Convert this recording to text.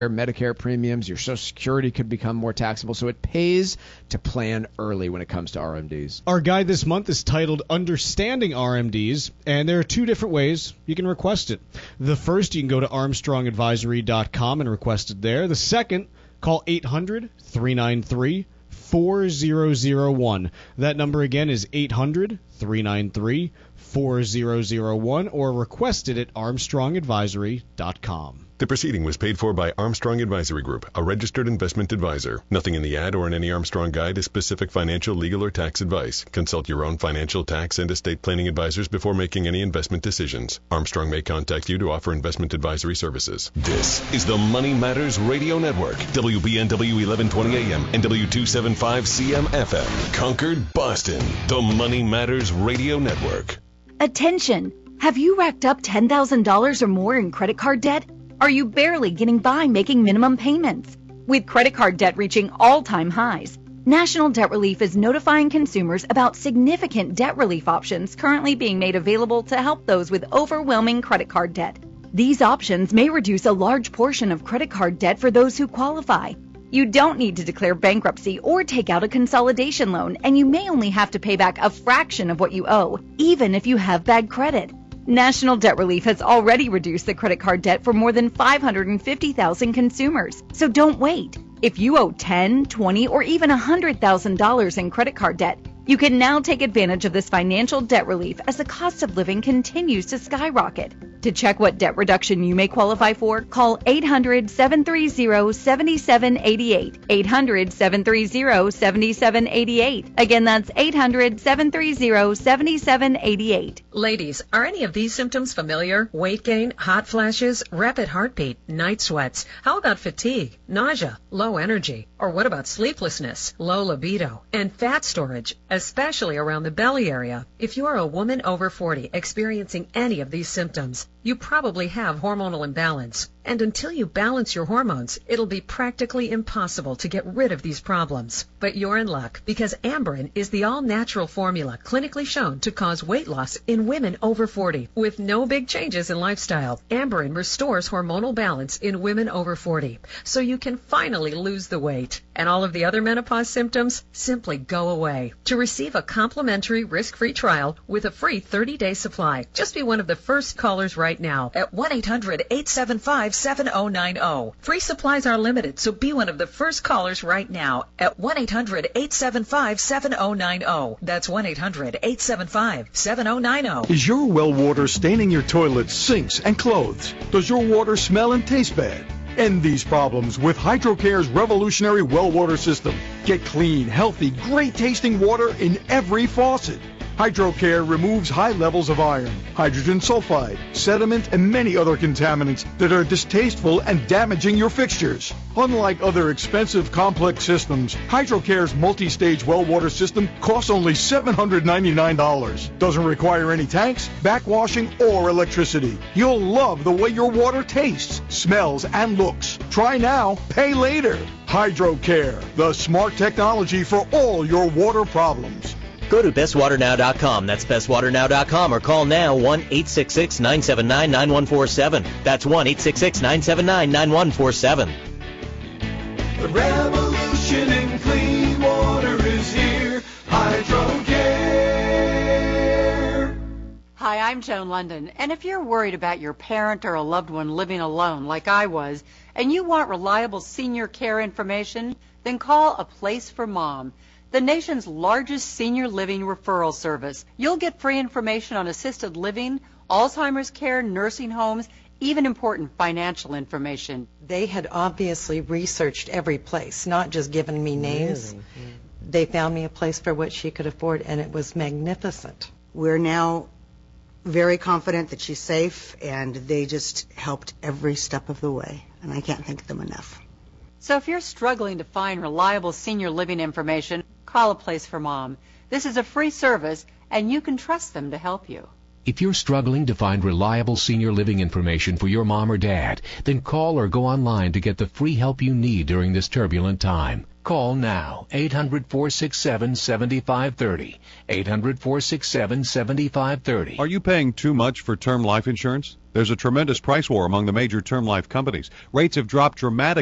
Medicare premiums, your Social Security could become more taxable. So it pays to plan early when it comes to RMDs. Our guide this month is titled Understanding RMDs, and there are two different ways you can request it. The first, you can go to ArmstrongAdvisory.com and request it there. The second, call 800-393-4001. That number again is 800-393-4001, or request it at ArmstrongAdvisory.com. The proceeding was paid for by Armstrong Advisory Group, a registered investment advisor. Nothing in the ad or in any Armstrong guide is specific financial, legal, or tax advice. Consult your own financial, tax, and estate planning advisors before making any investment decisions. Armstrong may contact you to offer investment advisory services. This is the Money Matters Radio Network, WBNW 1120 AM and W275 CM FM. Concord, Boston, the Money Matters Radio Network. Attention! Have you racked up $10,000 or more in credit card debt? Are you barely getting by making minimum payments? With credit card debt reaching all-time highs, National Debt Relief is notifying consumers about significant debt relief options currently being made available to help those with overwhelming credit card debt. These options may reduce a large portion of credit card debt for those who qualify. You don't need to declare bankruptcy or take out a consolidation loan, and you may only have to pay back a fraction of what you owe, even if you have bad credit. National Debt Relief has already reduced the credit card debt for more than 550,000 consumers. So don't wait. If you owe $10,000, $20,000, or even $100,000 in credit card debt, you can now take advantage of this financial debt relief as the cost of living continues to skyrocket. To check what debt reduction you may qualify for, call 800-730-7788. 800-730-7788. Again, that's 800-730-7788. Ladies, are any of these symptoms familiar? Weight gain, hot flashes, rapid heartbeat, night sweats. How about fatigue, nausea, low energy? Or what about sleeplessness, low libido, and fat storage, especially around the belly area? If you are a woman over 40 experiencing any of these symptoms, you probably have hormonal imbalance. And until you balance your hormones, it'll be practically impossible to get rid of these problems. But you're in luck, because Amberen is the all-natural formula clinically shown to cause weight loss in women over 40. With no big changes in lifestyle, Amberen restores hormonal balance in women over 40, so you can finally lose the weight. And all of the other menopause symptoms simply go away. To receive a complimentary risk-free trial with a free 30-day supply, just be one of the first callers right now at 1-800-875-7090. Free supplies are limited, so be one of the first callers right now at 1-800-875-7090. That's 1-800-875-7090. Is your well water staining your toilets, sinks, and clothes? Does your water smell and taste bad? End these problems with HydroCare's revolutionary well water system. Get clean, healthy, great-tasting water in every faucet. HydroCare removes high levels of iron, hydrogen sulfide, sediment, and many other contaminants that are distasteful and damaging your fixtures. Unlike other expensive, complex systems, HydroCare's multi-stage well water system costs only $799. Doesn't require any tanks, backwashing, or electricity. You'll love the way your water tastes, smells, and looks. Try now, pay later. HydroCare, the smart technology for all your water problems. Go to bestwaternow.com. That's bestwaternow.com, or call now 1-866-979-9147. That's 1-866-979-9147. The revolution in clean water is here. HydroCare. Hi, I'm Joan London, and if you're worried about your parent or a loved one living alone like I was, and you want reliable senior care information, then call A Place for Mom, the nation's largest senior living referral service. You'll get free information on assisted living, Alzheimer's care, nursing homes, even important financial information. They had obviously researched every place, not just given me names. Really? They found me a place for what she could afford, and it was magnificent. We're now very confident that she's safe, and they just helped every step of the way, and I can't thank them enough. So if you're struggling to find reliable senior living information, call A Place for Mom. This is a free service, and you can trust them to help you. If you're struggling to find reliable senior living information for your mom or dad, then call or go online to get the free help you need during this turbulent time. Call now, 800-467-7530, 800-467-7530. Are you paying too much for term life insurance? There's a tremendous price war among the major term life companies. Rates have dropped dramatically.